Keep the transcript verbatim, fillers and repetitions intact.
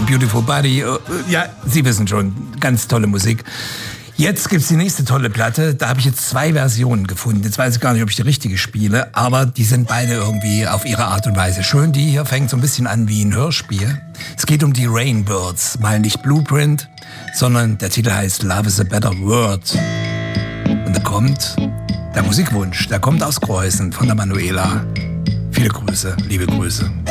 Beautiful Body. Ja, Sie wissen schon, ganz tolle Musik. Jetzt gibt's die nächste tolle Platte. Da habe ich jetzt zwei Versionen gefunden. Jetzt weiß ich gar nicht, ob ich die richtige spiele, aber die sind beide irgendwie auf ihre Art und Weise schön. Die hier fängt so ein bisschen an wie ein Hörspiel. Es geht um die Rainbirds. Mal nicht Blueprint, sondern der Titel heißt Love is a Better Word. Und da kommt der Musikwunsch. Der kommt aus Kreuzen von der Manuela. Viele Grüße, liebe Grüße.